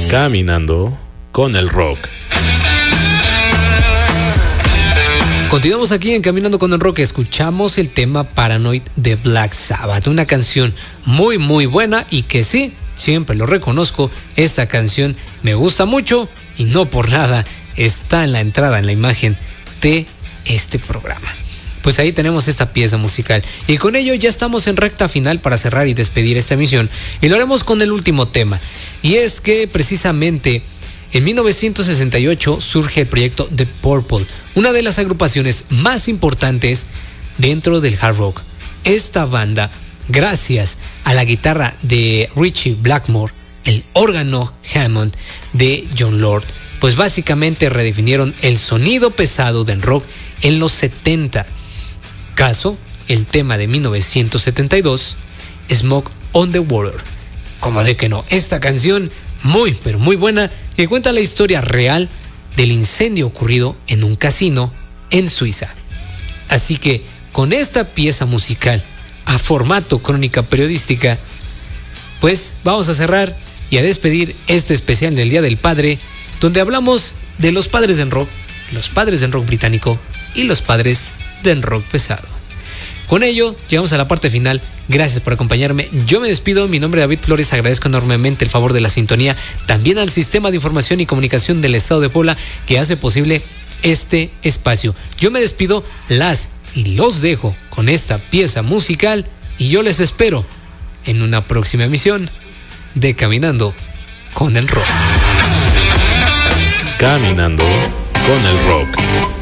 Caminando con el rock. Continuamos aquí en Caminando con el Rock. Escuchamos el tema Paranoid de Black Sabbath, una canción muy muy buena y que sí, siempre lo reconozco, esta canción me gusta mucho y no por nada está en la entrada, en la imagen de este programa. Pues ahí tenemos esta pieza musical y con ello ya estamos en recta final para cerrar y despedir esta emisión, y lo haremos con el último tema, y es que precisamente en 1968 surge el proyecto The Purple, una de las agrupaciones más importantes dentro del hard rock. Esta banda, gracias a la guitarra de Ritchie Blackmore, el órgano Hammond de John Lord, pues básicamente redefinieron el sonido pesado del rock en los 70. Caso, el tema de 1972, Smoke on the Water. Como de que no, esta canción muy pero muy buena, que cuenta la historia real del incendio ocurrido en un casino en Suiza. Así que con esta pieza musical a formato crónica periodística, pues vamos a cerrar y a despedir este especial del Día del Padre, donde hablamos de los padres del rock, los padres del rock británico y los padres del rock pesado. Con ello, llegamos a la parte final. Gracias por acompañarme. Yo me despido. Mi nombre es David Flores. Agradezco enormemente el favor de la sintonía. También al Sistema de Información y Comunicación del Estado de Puebla, que hace posible este espacio. Yo me despido, las y los dejo con esta pieza musical, y yo les espero en una próxima emisión de Caminando con el Rock. Caminando con el rock.